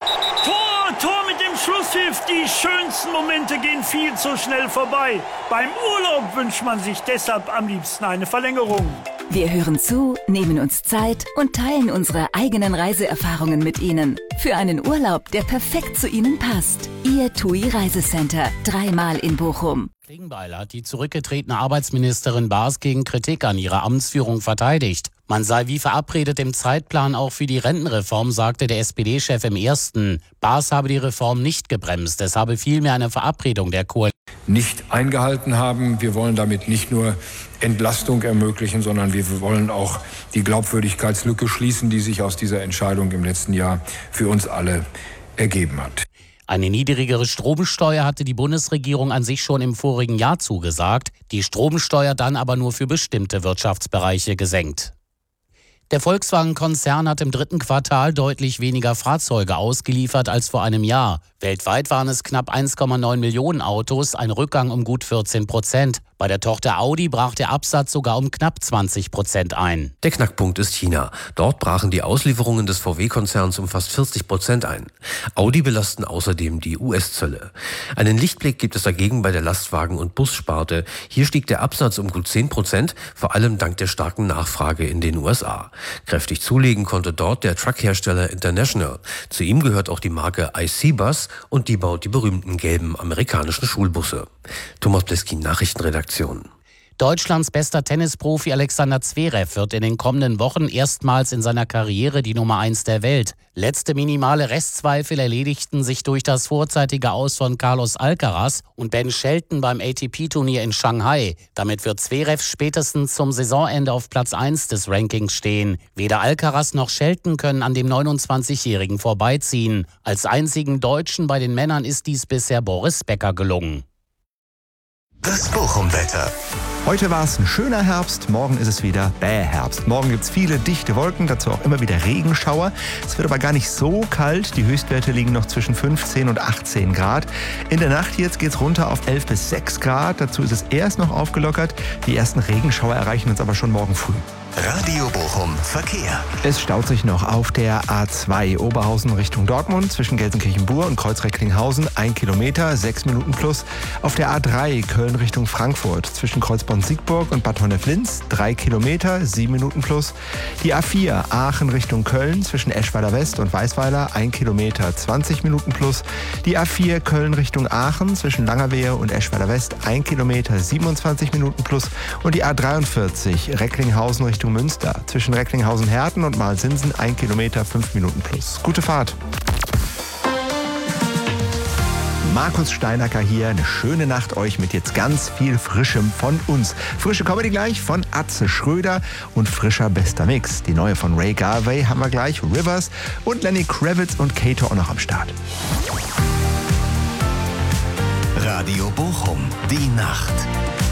Tor mit dem Schlusspfiff. Die schönsten Momente gehen viel zu schnell vorbei. Beim Urlaub wünscht man sich deshalb am liebsten eine Verlängerung. Wir hören zu, nehmen uns Zeit und teilen unsere eigenen Reiseerfahrungen mit Ihnen. Für einen Urlaub, der perfekt zu Ihnen passt. Ihr TUI Reisecenter. 3-mal in Bochum. Klingbeil hat die zurückgetretene Arbeitsministerin Baas gegen Kritik an ihrer Amtsführung verteidigt. Man sei wie verabredet im Zeitplan auch für die Rentenreform, sagte der SPD-Chef im Ersten. Baas habe die Reform nicht gebremst, es habe vielmehr eine Verabredung der Koalition nicht eingehalten haben. Wir wollen damit nicht nur Entlastung ermöglichen, sondern wir wollen auch die Glaubwürdigkeitslücke schließen, die sich aus dieser Entscheidung im letzten Jahr für uns alle ergeben hat. Eine niedrigere Stromsteuer hatte die Bundesregierung an sich schon im vorigen Jahr zugesagt, die Stromsteuer dann aber nur für bestimmte Wirtschaftsbereiche gesenkt. Der Volkswagen-Konzern hat im 3. Quartal deutlich weniger Fahrzeuge ausgeliefert als vor einem Jahr. Weltweit waren es knapp 1,9 Millionen Autos, ein Rückgang um gut 14%. Bei der Tochter Audi brach der Absatz sogar um knapp 20% ein. Der Knackpunkt ist China. Dort brachen die Auslieferungen des VW-Konzerns um fast 40% ein. Audi belasten außerdem die US-Zölle. Einen Lichtblick gibt es dagegen bei der Lastwagen- und Bussparte. Hier stieg der Absatz um gut 10%, vor allem dank der starken Nachfrage in den USA. Kräftig zulegen konnte dort der Truckhersteller International. Zu ihm gehört auch die Marke IC-Bus und die baut die berühmten gelben amerikanischen Schulbusse. Thomas Bleskin, Nachrichtenredaktion. Deutschlands bester Tennisprofi Alexander Zverev wird in den kommenden Wochen erstmals in seiner Karriere die Nummer 1 der Welt. Letzte minimale Restzweifel erledigten sich durch das vorzeitige Aus von Carlos Alcaraz und Ben Shelton beim ATP-Turnier in Shanghai. Damit wird Zverev spätestens zum Saisonende auf Platz 1 des Rankings stehen. Weder Alcaraz noch Shelton können an dem 29-Jährigen vorbeiziehen. Als einzigen Deutschen bei den Männern ist dies bisher Boris Becker gelungen. Das Bochum-Wetter. Heute war es ein schöner Herbst, morgen ist es wieder Herbst. Morgen gibt es viele dichte Wolken, dazu auch immer wieder Regenschauer. Es wird aber gar nicht so kalt, die Höchstwerte liegen noch zwischen 15 und 18 Grad. In der Nacht jetzt geht es runter auf 11 bis 6 Grad, dazu ist es erst noch aufgelockert. Die ersten Regenschauer erreichen uns aber schon morgen früh. Radio Bochum Verkehr. Es staut sich noch auf der A2 Oberhausen Richtung Dortmund zwischen Gelsenkirchen-Bur und Kreuz-Recklinghausen 1 Kilometer, 6 Minuten plus. Auf der A3 Köln Richtung Frankfurt zwischen Kreuzborn-Siegburg und Bad Honnef-Linz 3 Kilometer, 7 Minuten plus. Die A4 Aachen Richtung Köln zwischen Eschweiler West und Weißweiler 1 Kilometer, 20 Minuten plus. Die A4 Köln Richtung Aachen zwischen Langerwehe und Eschweiler West 1 Kilometer, 27 Minuten plus. Und die A43 Recklinghausen Richtung Münster zwischen Recklinghausen-Herten und Malsinsen 1 Kilometer, 5 Minuten plus. Gute Fahrt. Markus Steinacker hier. Eine schöne Nacht euch mit jetzt ganz viel Frischem von uns. Frische Comedy gleich von Atze Schröder und frischer bester Mix. Die neue von Ray Garvey haben wir gleich, Rivers und Lenny Kravitz und Kato auch noch am Start. Radio Bochum, die Nacht.